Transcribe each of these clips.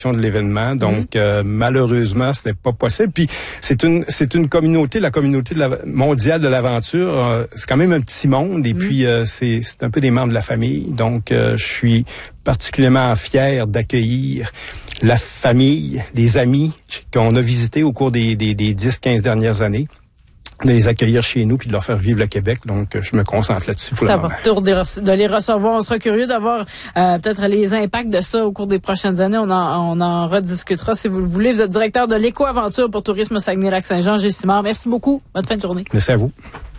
de l'événement. Donc, malheureusement, ce n'est pas possible. Puis, c'est une communauté, la communauté mondiale de l'aventure. C'est quand même un petit monde. Et puis, c'est un peu des membres de la famille. Donc, je suis particulièrement fier d'accueillir la famille, les amis qu'on a visités au cours des 10-15 dernières années, de les accueillir chez nous puis de leur faire vivre le Québec. Donc, je me concentre là-dessus pour le moment. C'est à votre tour de les recevoir. On sera curieux d'avoir peut-être les impacts de ça au cours des prochaines années. On en rediscutera si vous le voulez. Vous êtes directeur de l'Éco-Aventure pour Tourisme Saguenay-Lac-Saint-Jean, Gilles Simard. Merci beaucoup. Bonne fin de journée. Merci à vous.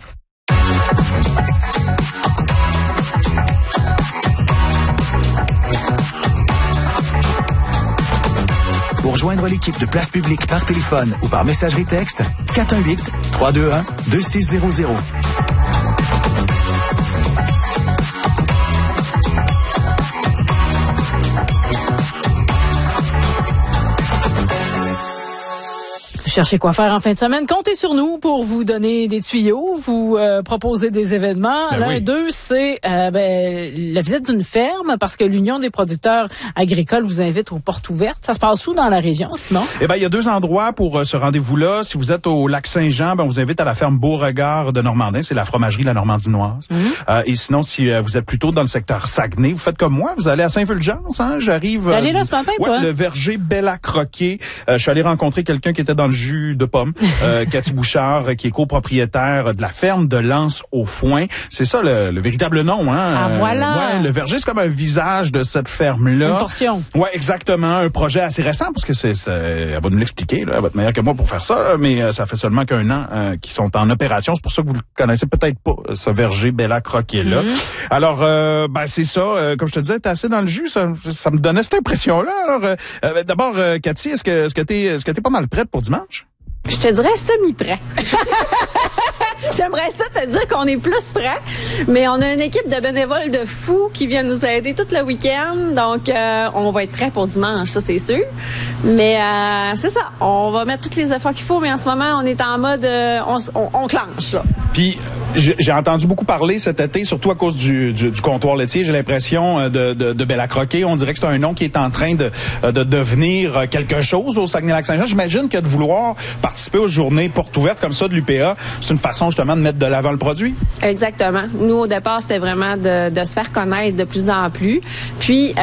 Pour joindre l'équipe de Place Publique par téléphone ou par messagerie texte, 418-321-2600. Cherchez quoi faire en fin de semaine, comptez sur nous pour vous donner des tuyaux, vous proposer des événements. L'un d'eux, c'est la visite d'une ferme, parce que l'Union des producteurs agricoles vous invite aux portes ouvertes. Ça se passe où dans la région, Simon? Eh ben, il y a 2 endroits pour ce rendez-vous-là. Si vous êtes au Lac-Saint-Jean, on vous invite à la ferme Beauregard de Normandin. C'est la fromagerie La Normandinoise. Et sinon, si vous êtes plutôt dans le secteur Saguenay, vous faites comme moi, vous allez à Saint-Fulgence. J'arrive. T'es allé là ce matin, toi? Le verger Bella Croquet. Je suis allé rencontrer quelqu'un qui était dans le jus de pomme, Cathy Bouchard, qui est copropriétaire de la ferme de L'Anse-au-Foin. C'est ça le véritable nom, hein? Ah, voilà. Le verger, c'est comme un visage de cette ferme-là. Une portion. Ouais, exactement. Un projet assez récent, parce que elle va nous l'expliquer, là. Elle va être meilleure que moi pour faire ça, là, mais ça fait seulement qu'un an qu'ils sont en opération. C'est pour ça que vous le connaissez peut-être pas, ce verger Bella Croquet-là. Alors, c'est ça. Comme je te disais, t'es assez dans le jus. Ça me donnait cette impression-là. Alors, d'abord, Cathy, est-ce que t'es pas mal prête pour dimanche? Je te dirais semi-prêt. J'aimerais ça te dire qu'on est plus prêt, mais on a une équipe de bénévoles de fous qui viennent nous aider tout le week-end, donc on va être prêt pour dimanche, ça c'est sûr. Mais c'est ça, on va mettre tous les efforts qu'il faut, mais en ce moment on est en mode on clenche là. Puis j'ai entendu beaucoup parler cet été, surtout à cause du comptoir laitier. J'ai l'impression de Bella Croquet. On dirait que c'est un nom qui est en train de devenir quelque chose au Saguenay-Lac-Saint-Jean. J'imagine que de vouloir participer aux journées portes ouvertes comme ça de l'UPA, c'est une façon justement de mettre de l'avant le produit. Exactement. Nous au départ c'était vraiment de se faire connaître de plus en plus. Puis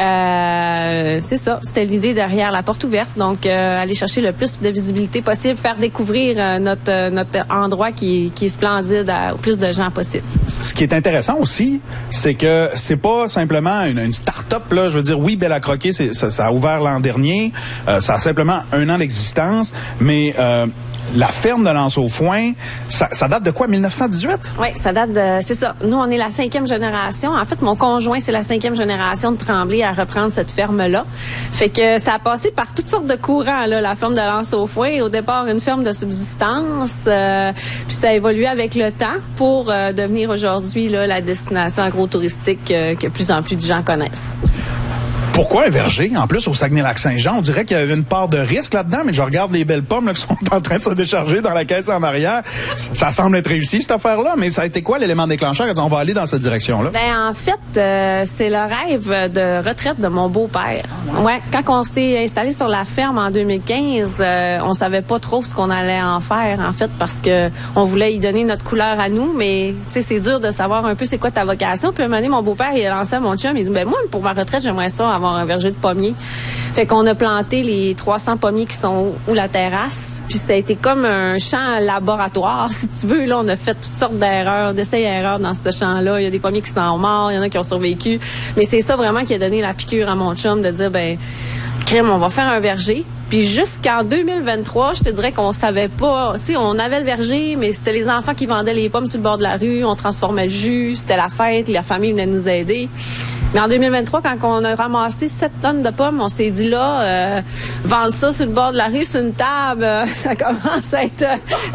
c'est ça, c'était l'idée derrière la porte ouverte. Donc aller chercher le plus de visibilité possible, faire découvrir notre endroit qui est splendide au plus de gens possible. Ce qui est intéressant aussi, c'est que c'est pas simplement une start-up là. Je veux dire, oui, Bella Croquet, ça a ouvert l'an dernier. Ça a simplement 1 an d'existence, mais la ferme de L'Anse-au-Foin, ça date de quoi, 1918? Oui, ça date c'est ça. Nous, on est la 5e génération. En fait, mon conjoint, c'est la 5e génération de Tremblay à reprendre cette ferme-là. Fait que ça a passé par toutes sortes de courants, là, la ferme de L'Anse-au-Foin. Au départ, une ferme de subsistance, puis ça a évolué avec le temps pour devenir aujourd'hui là, la destination agro-touristique que plus en plus de gens connaissent. Pourquoi un verger? En plus, au Saguenay-Lac-Saint-Jean, on dirait qu'il y avait une part de risque là-dedans, mais je regarde les belles pommes là, qui sont en train de se décharger dans la caisse en arrière. Ça semble être réussi, cette affaire-là, mais ça a été quoi l'élément déclencheur? On va aller dans cette direction-là. Ben, en fait, c'est le rêve de retraite de mon beau-père. Ouais, quand on s'est installé sur la ferme en 2015, on savait pas trop ce qu'on allait en faire, en fait, parce que on voulait y donner notre couleur à nous, mais tu sais, c'est dur de savoir un peu c'est quoi ta vocation. Puis à un moment donné, mon beau-père, il a lancé à mon chum, il dit, ben moi, pour ma retraite, j'aimerais ça avoir un verger de pommiers. Fait qu'on a planté les 300 pommiers qui sont où la terrasse. Puis ça a été comme un champ laboratoire, si tu veux. Là, on a fait toutes sortes d'erreurs, d'essais-erreurs dans ce champ-là. Il y a des pommiers qui sont morts, il y en a qui ont survécu. Mais c'est ça vraiment qui a donné la piqûre à mon chum de dire, ben, crème, on va faire un verger. Puis jusqu'en 2023, je te dirais qu'on savait pas. Tu sais, on avait le verger, mais c'était les enfants qui vendaient les pommes sur le bord de la rue. On transformait le jus. C'était la fête. La famille venait nous aider. Mais en 2023, quand on a ramassé 7 tonnes de pommes, on s'est dit là, vendre ça sur le bord de la rue, sur une table, ça commence à être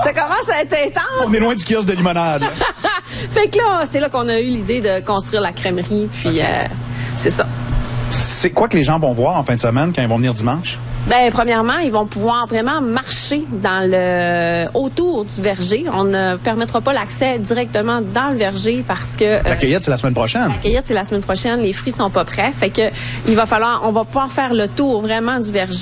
intense. On est loin du kiosque de limonade. Fait que là, c'est là qu'on a eu l'idée de construire la crèmerie. Puis c'est ça. C'est quoi que les gens vont voir en fin de semaine quand ils vont venir dimanche? Ben, premièrement, ils vont pouvoir vraiment marcher autour du verger. On ne permettra pas l'accès directement dans le verger parce que... La cueillette, c'est la semaine prochaine. La cueillette, c'est la semaine prochaine. Les fruits sont pas prêts. Fait que on va pouvoir faire le tour vraiment du verger.